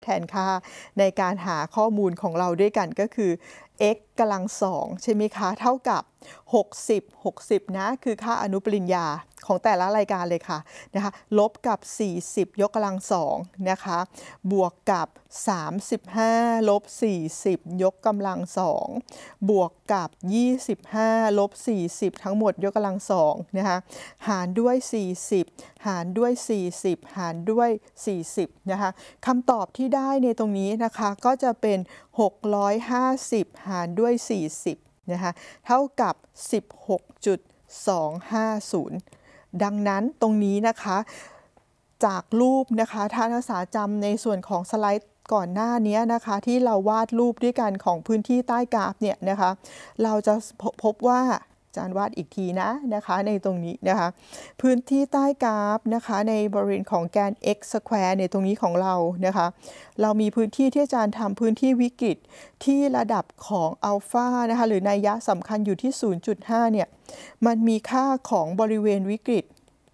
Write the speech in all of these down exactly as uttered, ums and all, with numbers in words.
แทนค่าในการหาข้อมูลของเราด้วยกันก็คือ x กำลังสองใช่ไหมคะเท่ากับหกสิบ หกสิบนะคือค่าอนุปริญญาของแต่ละรายการเลยค่ะนะคะลบกับสี่สิบยกกำลังสองนะคะบวกกับสามสิบห้าลบสี่สิบยกกำลังสองบวกกับยี่สิบห้าลบสี่สิบทั้งหมดยกกำลังสองนะคะหารด้วยสี่สิบหารด้วยสี่สิบหารด้วยสี่สิบนะคะคำตอบที่ได้ในตรงนี้นะคะก็จะเป็นหกร้อยห้าสิบหารด้วยสี่สิบนะคะเท่ากับ สิบหกจุดสองห้าศูนย์ ดังนั้นตรงนี้นะคะจากรูปนะคะถ้านักศึกษาจำในส่วนของสไลด์ก่อนหน้านี้นะคะที่เราวาดรูปด้วยกันของพื้นที่ใต้กราฟเนี่ยนะคะเราจะพบว่าอาจารย์วาดอีกทีนะนะคะในตรงนี้นะคะพื้นที่ใต้กราฟนะคะในบริเวณของแกน x square ในตรงนี้ของเรานะคะเรามีพื้นที่ที่อาจารย์ทำพื้นที่วิกฤตที่ระดับของอัลฟานะคะหรือนัยยะสำคัญอยู่ที่ ศูนย์จุดห้า เนี่ยมันมีค่าของบริเวณวิกฤต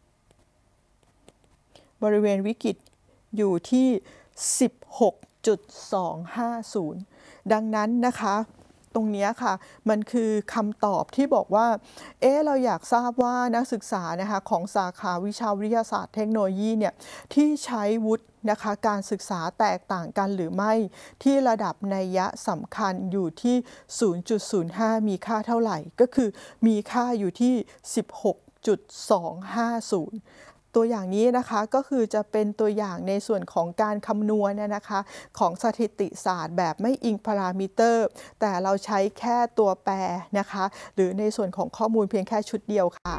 บริเวณวิกฤตอยู่ที่ สิบหกจุดสองห้าศูนย์ ดังนั้นนะคะตรงนี้ค่ะมันคือคำตอบที่บอกว่าเอ๊ะเราอยากทราบว่านักศึกษานะคะของสาขาวิชาวิทยาศาสตร์เทคโนโลยีเนี่ยที่ใช้วุฒินะคะการศึกษาแตกต่างกันหรือไม่ที่ระดับนัยยะสำคัญอยู่ที่ ศูนย์จุดศูนย์ห้า มีค่าเท่าไหร่ก็คือมีค่าอยู่ที่ สิบหกจุดสองห้าศูนย์ตัวอย่างนี้นะคะก็คือจะเป็นตัวอย่างในส่วนของการคำนวณนะคะของสถิติศาสตร์แบบไม่อิงพารามิเตอร์แต่เราใช้แค่ตัวแปรนะคะหรือในส่วนของข้อมูลเพียงแค่ชุดเดียวค่ะ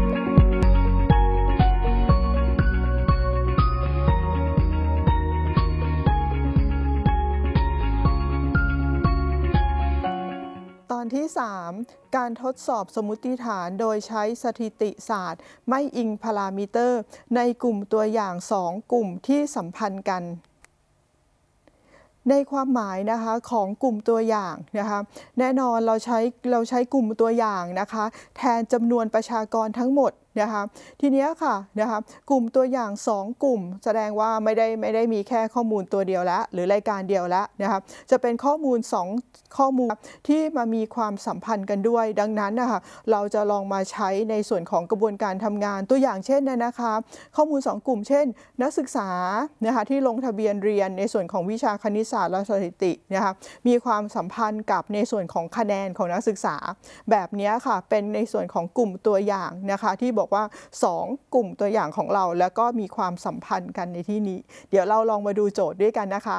ตอนที่ สาม การทดสอบสมมุติฐานโดยใช้สถิติศาสตร์ไม่อิงพารามิเตอร์ในกลุ่มตัวอย่างสองกลุ่มที่สัมพันธ์กันในความหมายนะคะของกลุ่มตัวอย่างนะคะแน่นอนเราใช้เราใช้กลุ่มตัวอย่างนะคะแทนจำนวนประชากรทั้งหมดนะคะทีนี้ค่ะนะคะกลุ่มตัวอย่างสองกลุ่มแสดงว่าไม่ได้ไม่ได้มีแค่ข้อมูลตัวเดียวแล้วหรือรายการเดียวแล้วนะคะจะเป็นข้อมูลสองข้อมูลที่มามีความสัมพันธ์กันด้วยดังนั้นนะคะเราจะลองมาใช้ในส่วนของกระบวนการทำงานตัวอย่างเช่นนะคะข้อมูลสองกลุ่มเช่นนักศึกษานะคะที่ลงทะเบียนเรียนในส่วนของวิชาคณิตศาสตร์และสถิตินะคะมีความสัมพันธ์กับในส่วนของคะแนนของนักศึกษาแบบนี้ค่ะเป็นในส่วนของกลุ่มตัวอย่างนะคะที่บอกว่าสองกลุ่มตัวอย่างของเราแล้วก็มีความสัมพันธ์กันในที่นี้เดี๋ยวเราลองมาดูโจทย์ด้วยกันนะคะ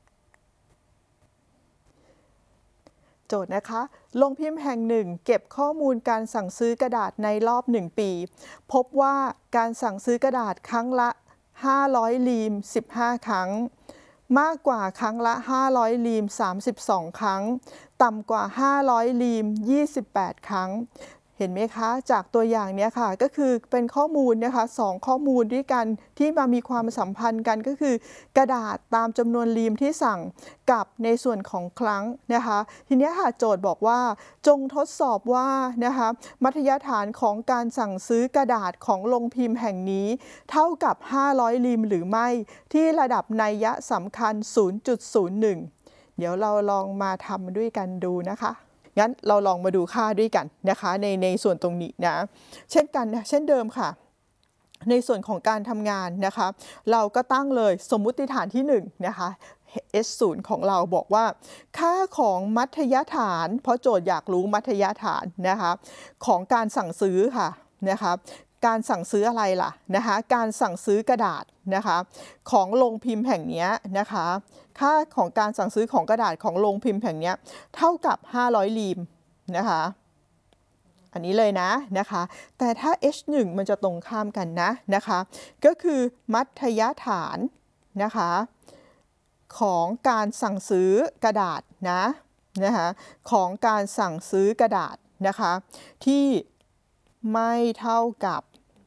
โจทย์นะคะโรงพิมพ์แห่งหนึ่งเก็บข้อมูลการสั่งซื้อกระดาษในรอบหนึ่งปีพบว่าการสั่งซื้อกระดาษครั้งละห้าร้อยรีมสิบห้าครั้งมากกว่าครั้งละห้าร้อยรีมสามสิบสองครั้งต่ำกว่าห้าร้อยรีมยี่สิบแปดครั้งเห็นไหมคะจากตัวอย่างนี้ค่ะก็คือเป็นข้อมูลนะคะสองข้อมูลด้วยกันที่มามีความสัมพันธ์กันก็คือกระดาษตามจำนวนรีมที่สั่งกับในส่วนของครั้งนะคะทีนี้ค่ะโจทย์บอกว่าจงทดสอบว่านะคะมัธยฐานของการสั่งซื้อกระดาษของโรงพิมพ์แห่งนี้เท่ากับห้าร้อยรีมหรือไม่ที่ระดับนัยยะสำคัญ ศูนย์จุดศูนย์หนึ่ง เดี๋ยวเราลองมาทำด้วยกันดูนะคะงั้นเราลองมาดูค่าด้วยกันนะคะในในส่วนตรงนี้นะเช่นกันเช่นเดิมค่ะในส่วนของการทำงานนะคะเราก็ตั้งเลยสมมุติฐานที่หนึ่งนะคะ เอส ศูนย์ ของเราบอกว่าค่าของมัธยฐานเพราะโจทย์อยากรู้มัธยฐานนะคะของการสั่งซื้อค่ะนะคะการสั่งซื้ออะไรล่ะนะคะการสั่งซื้อกระดาษนะคะของโรงพิมพ์แห่งนี้นะคะค่าของการสั่งซื้อของกระดาษของโรงพิมพ์แห่งนี้เท่ากับห้าร้อยรีมนะคะอันนี้เลยนะนะคะแต่ถ้า เอช หนึ่ง มันจะตรงข้ามกันนะนะคะก็คือมัธยฐานนะคะของการสั่งซื้อกระดาษนะนะคะของการสั่งซื้อกระดาษนะคะที่ไม่เท่ากับ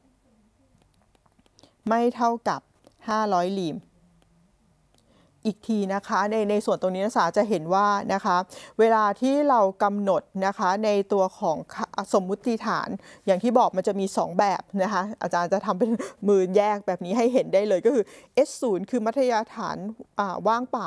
ไม่เท่ากับห้าร้อยรีมอีกทีนะคะในในส่วนตรงนี้นักศึกษาจะเห็นว่านะคะเวลาที่เรากำหนดนะคะในตัวของสมมุติฐานอย่างที่บอกมันจะมีสองแบบนะคะอาจารย์จะทำเป็นมือแยกแบบนี้ให้เห็นได้เลยก็คือ เอส ศูนย์ คือมัธยฐานว่างเปล่า